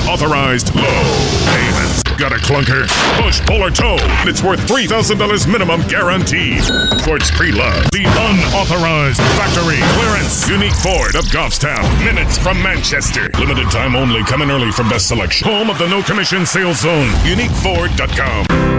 Authorized low payments. Got a clunker? Push, pull, or tow. It's worth $3,000 minimum guaranteed. Ford's pre-loved. The unauthorized factory clearance. Unique Ford of Goffstown. Minutes from Manchester. Limited time only. Coming early from Best Selection. Home of the no commission sales zone. UniqueFord.com.